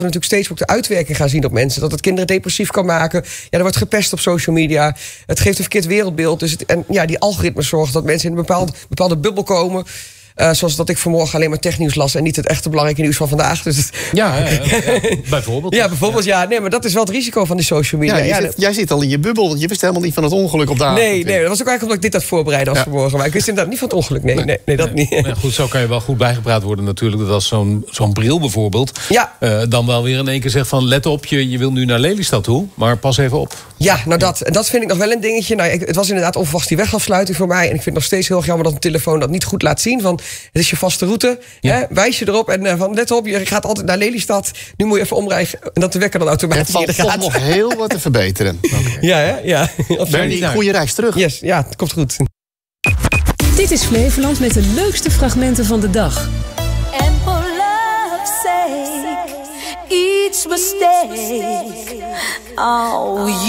natuurlijk steeds ook de uitwerking gaan zien op mensen. Dat het kinderen depressief kan maken. Ja, er wordt gepest op social media. Het geeft een verkeerd wereldbeeld. Dus die algoritmes zorgen dat mensen in een bepaalde bubbel komen. Zoals dat ik vanmorgen alleen maar technieuws las en niet het echte belangrijke nieuws van vandaag. Dus bijvoorbeeld. Ja, bijvoorbeeld. Ja, nee, maar dat is wel het risico van die social media. Jij zit al in je bubbel, want je wist helemaal niet van het ongeluk op de avond. Nee, dat was ook eigenlijk omdat ik dit had voorbereiden als vanmorgen. Maar ik wist inderdaad niet van het ongeluk. Nee, dat niet. Ja, goed, zo kan je wel goed bijgepraat worden natuurlijk. Dat als zo'n bril bijvoorbeeld dan wel weer in één keer zegt van let op, je wil nu naar Lelystad toe, maar pas even op. Ja, nou dat vind ik nog wel een dingetje. Nou, het was inderdaad onverwachts die wegafsluiting voor mij. En ik vind het nog steeds heel erg jammer dat een telefoon dat niet goed laat zien. Van, het is je vaste route. Ja. Hè, wijs je erop en van let op, je gaat altijd naar Lelystad. Nu moet je even omrijden en dat de wekker dan automatisch gaat. Het valt toch nog heel wat te verbeteren. Okay. Ja. Bernie, goede reis terug. Yes, ja, het komt goed. Dit is Flevoland met de leukste fragmenten van de dag. And for love's sake, each mistake, oh,